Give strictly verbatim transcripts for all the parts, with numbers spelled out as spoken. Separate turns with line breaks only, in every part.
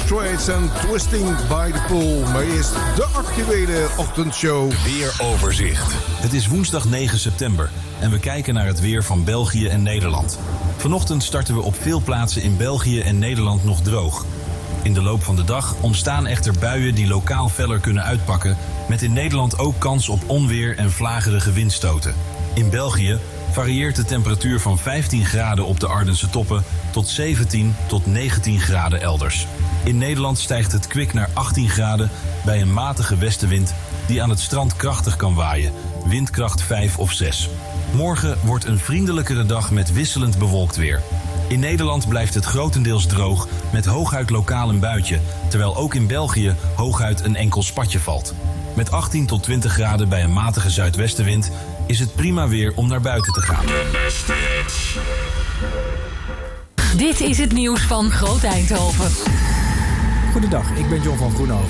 Straits en Twisting by the Pool. Maar eerst de actuele ochtendshow.
Weeroverzicht. Het is woensdag negen september en we kijken naar het weer van België en Nederland. Vanochtend starten we op veel plaatsen in België en Nederland nog droog. In de loop van de dag ontstaan echter buien die lokaal feller kunnen uitpakken, met in Nederland ook kans op onweer en vlagerige windstoten. In België varieert de temperatuur van vijftien graden op de Ardense toppen tot zeventien tot negentien graden elders. In Nederland stijgt het kwik naar achttien graden bij een matige westenwind die aan het strand krachtig kan waaien, windkracht vijf of zes. Morgen wordt een vriendelijkere dag met wisselend bewolkt weer. In Nederland blijft het grotendeels droog met hooguit lokaal een buitje, terwijl ook in België hooguit een enkel spatje valt. Met achttien tot twintig graden bij een matige zuidwestenwind is het prima weer om naar buiten te gaan.
Dit is het nieuws van Groot Eindhoven.
Goedendag, ik ben John van Groenhoven.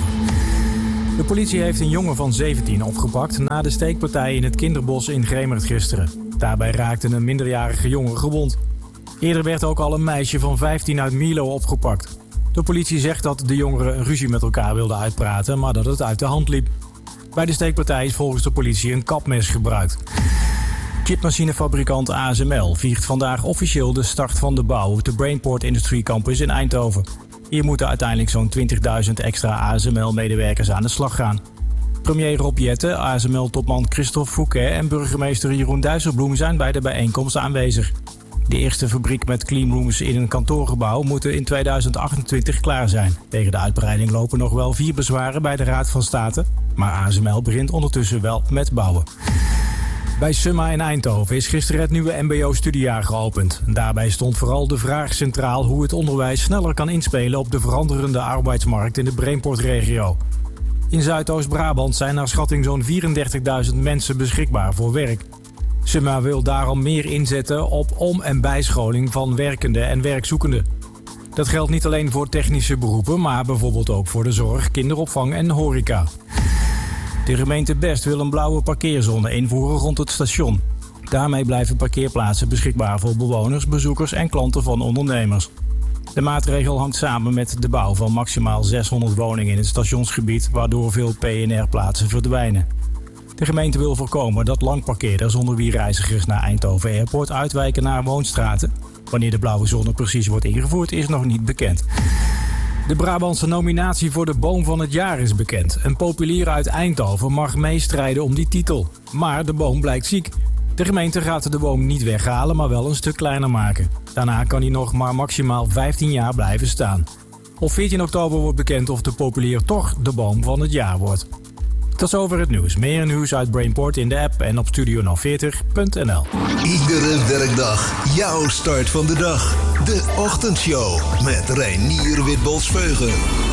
De politie heeft een jongen van zeventien opgepakt na de steekpartij in het kinderbos in Gremert gisteren. Daarbij raakte een minderjarige jongen gewond. Eerder werd ook al een meisje van vijftien uit Mierlo opgepakt. De politie zegt dat de jongeren een ruzie met elkaar wilden uitpraten, maar dat het uit de hand liep. Bij de steekpartij is volgens de politie een kapmes gebruikt. Chipmachinefabrikant A S M L viert vandaag officieel de start van de bouw op de Brainport Industrie Campus in Eindhoven. Hier moeten uiteindelijk zo'n twintigduizend extra A S M L-medewerkers aan de slag gaan. Premier Rob Jetten, A S M L-topman Christophe Fouquet en burgemeester Jeroen Dijsselbloem zijn bij de bijeenkomst aanwezig. De eerste fabriek met cleanrooms in een kantoorgebouw moeten in tweeduizend achtentwintig klaar zijn. Tegen de uitbreiding lopen nog wel vier bezwaren bij de Raad van State, maar A S M L begint ondertussen wel met bouwen. Bij Summa in Eindhoven is gisteren het nieuwe M B O-studiejaar geopend. Daarbij stond vooral de vraag centraal hoe het onderwijs sneller kan inspelen op de veranderende arbeidsmarkt in de Brainport-regio. In Zuidoost-Brabant zijn naar schatting zo'n vierendertigduizend mensen beschikbaar voor werk. Summa wil daarom meer inzetten op om- en bijscholing van werkenden en werkzoekenden. Dat geldt niet alleen voor technische beroepen, maar bijvoorbeeld ook voor de zorg, kinderopvang en horeca. De gemeente Best wil een blauwe parkeerzone invoeren rond het station. Daarmee blijven parkeerplaatsen beschikbaar voor bewoners, bezoekers en klanten van ondernemers. De maatregel hangt samen met de bouw van maximaal zeshonderd woningen in het stationsgebied, waardoor veel P N R-plaatsen verdwijnen. De gemeente wil voorkomen dat langparkeerders onder wie reizigers naar Eindhoven Airport uitwijken naar woonstraten. Wanneer de blauwe zone precies wordt ingevoerd is nog niet bekend. De Brabantse nominatie voor de Boom van het Jaar is bekend. Een populier uit Eindhoven mag meestrijden om die titel. Maar de boom blijkt ziek. De gemeente gaat de boom niet weghalen, maar wel een stuk kleiner maken. Daarna kan hij nog maar maximaal vijftien jaar blijven staan. Op veertien oktober wordt bekend of de populier toch de Boom van het Jaar wordt. Tot zover het nieuws. Meer nieuws uit Brainport in de app en op studio nul veertig punt n l.
Iedere werkdag jouw start van de dag. De Ochtendshow met Reinier Witbols-Veugen.